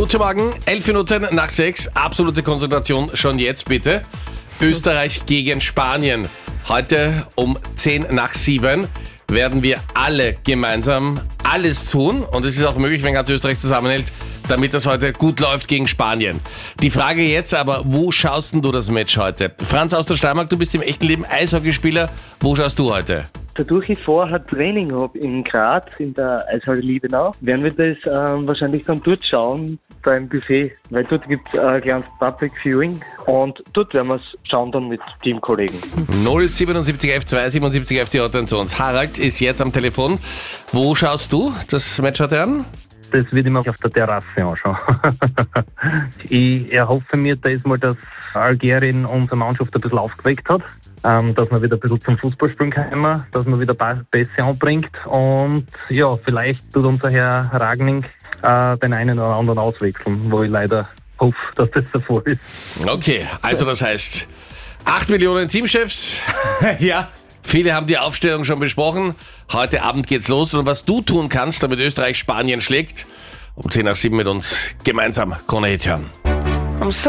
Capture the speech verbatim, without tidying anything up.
Guten Morgen, elf Minuten nach sechs. Absolute Konzentration schon jetzt bitte. Österreich gegen Spanien. Heute um zehn nach sieben werden wir alle gemeinsam alles tun. Und es ist auch möglich, wenn ganz Österreich zusammenhält, damit das heute gut läuft gegen Spanien. Die Frage jetzt aber, wo schaust denn du das Match heute? Franz aus der Steiermark, du bist im echten Leben Eishockeyspieler. Wo schaust du heute? Dadurch ich vorher Training habe in Graz, in der Eishalle Liebenau, werden wir das ähm, wahrscheinlich dann dort schauen, beim Buffet, weil dort gibt es ein kleines Public Viewing und dort werden wir es schauen dann mit Teamkollegen. null siebenundsiebzig elf zweihundertsiebenundsiebzig elf die Hotline zu uns. Harald ist jetzt am Telefon. Wo schaust du das Match heute an? Das würde ich mir auf der Terrasse anschauen. Ich erhoffe mir diesmal, dass Algerien unsere Mannschaft ein bisschen aufgeweckt hat, ähm, dass wir wieder ein bisschen zum Fußballspielen kommen, dass man wieder Pässe anbringt und ja, vielleicht tut unser Herr Ragning äh, den einen oder anderen auswechseln, wo ich leider hoffe, dass das der Fall ist. Okay, also das heißt acht Millionen Teamchefs. Ja. Viele haben die Aufstellung schon besprochen. Heute Abend geht's los. Und was du tun kannst, damit Österreich Spanien schlägt, um zehn nach sieben mit uns gemeinsam Krone Hit hören.